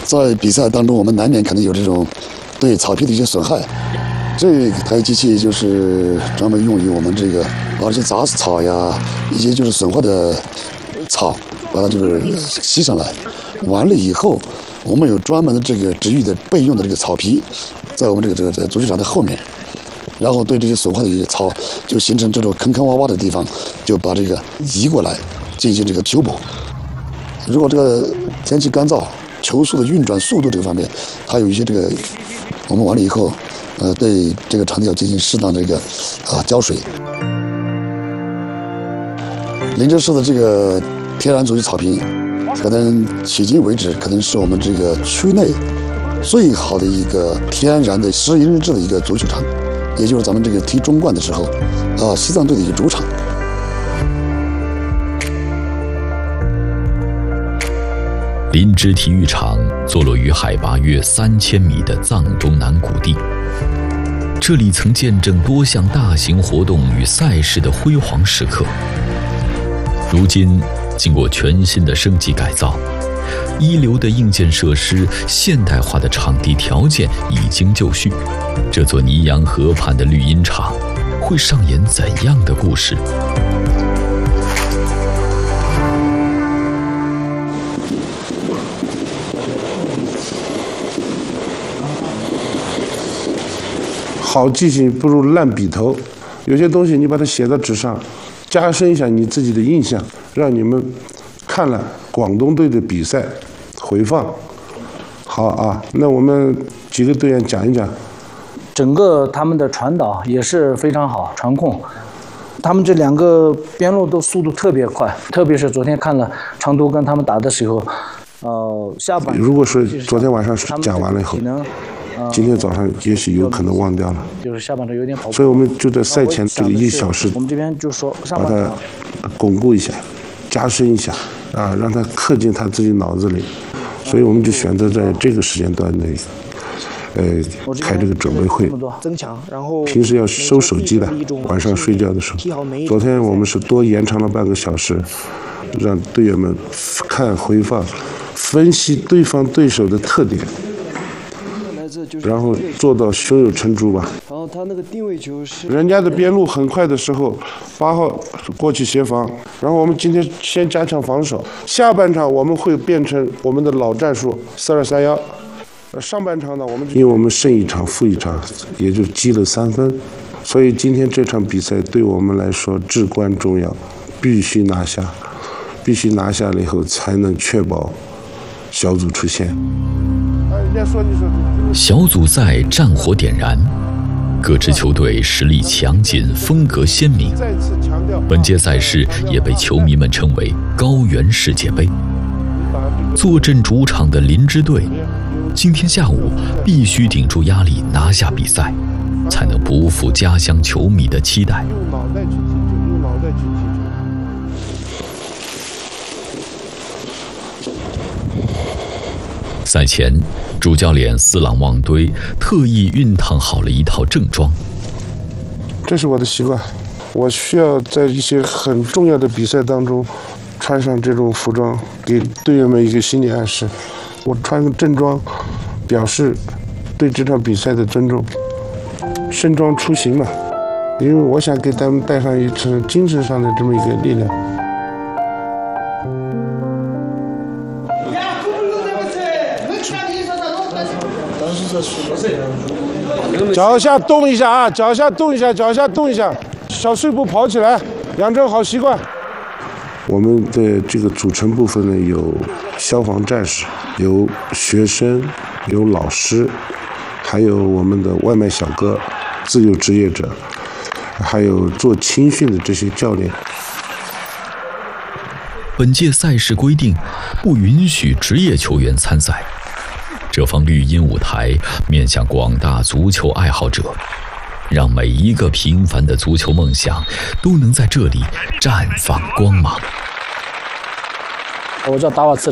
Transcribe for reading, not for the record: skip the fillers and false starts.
在比赛当中，我们难免可能有这种对草皮的一些损害。这台机器就是专门用于我们这个把这些杂草呀，一些就是损坏的草，把它就是吸上来。完了以后，我们有专门的这个植育的备用的这个草皮，在我们这个足球场的后面。然后对这些损坏的一些草，就形成这种坑坑洼洼的地方，就把这个移过来进行这个修补。如果这个天气干燥，球速的运转速度这个方面，它有一些这个，我们完了以后，对这个场地要进行适当的这个浇水。林芝市的这个天然足球草坪，可能迄今为止，可能是我们这个区内最好的一个天然的10人制的一个足球场。也就是咱们这个踢中冠的时候，西藏队的一个主场。 林芝体育场坐落于海拔约3000米的藏东南谷地，这里曾见证多项大型活动与赛事的辉煌时刻。如今，经过全新的升级改造，一流的硬件设施、现代化的场地条件已经就绪，这座尼洋河畔的绿茵场会上演怎样的故事？ 好记性不如烂笔头，有些东西你把它写到纸上，加深一下你自己的印象，让你们看了广东队的比赛回放。好啊，那我们几个队员讲一讲。 整个他们的传导也是非常好，传控。他们这2个边路都速度特别快，特别是昨天看了成都跟他们打的时候，下半如果说昨天晚上讲完了以后，今天早上也许有可能忘掉了， 就是下半场有点跑步， 所以我们就在赛前这个1小时， 我们这边就说把它巩固一下，加深一下，让它刻进他自己脑子里。所以我们就选择在这个时间段内，开这个准备会。 增强，然后平时要收手机的，晚上睡觉的时候。昨天我们是多延长了半个小时，让队员们看回放，分析对方对手的特点，然后做到胸有成竹吧。 然后他那个定位球是人家的边路很快的时候，8号过去协防，然后我们今天先加强防守。下半场我们会变成我们的老战术4231。上半场呢，因为我们胜一场负一场，也就积了3分，所以今天这场比赛对我们来说至关重要，必须拿下，必须拿下了以后才能确保小组出线。 小组赛战火点燃，各支球队实力强劲，风格鲜明。本届赛事也被球迷们称为高原世界杯。坐镇主场的林芝队，今天下午必须顶住压力拿下比赛，才能不负家乡球迷的期待。 用脑袋去踢球，用脑袋去踢球。 赛前，主教练斯朗旺堆特意熨烫好了一套正装。 这是我的习惯，我需要在一些很重要的比赛当中穿上这种服装，给队员们一个心理暗示。我穿个正装，表示对这场比赛的尊重。盛装出行嘛，因为我想给他们带上一层精神上的这么一个力量。脚下动一下啊！脚下动一下，脚下动一下，小碎步跑起来，养成好习惯。我们的这个组成部分呢，有消防战士，有学生，有老师，还有我们的外卖小哥、自由职业者，还有做青训的这些教练。 本届赛事规定，不允许职业球员参赛。这方绿茵舞台面向广大足球爱好者，让每一个平凡的足球梦想都能在这里绽放光芒。 我叫达瓦茨。